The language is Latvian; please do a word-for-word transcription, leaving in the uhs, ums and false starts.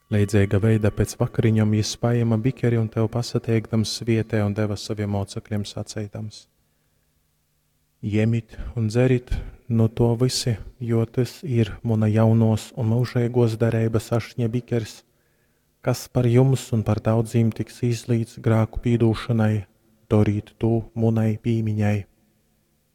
Leidzīga veida pēc vakariņam jis paima bikeri un tev pasateikdams svietē un deva saviem mocekļiem sacīdams: Jemit un dzerit no to visi, jo tas ir muna jaunos un mūžīgos derības ašņa bikers, kas par jums un par daudziem tiks izlīdz grāku pīdūšanai, darīt to munai pīmiņai.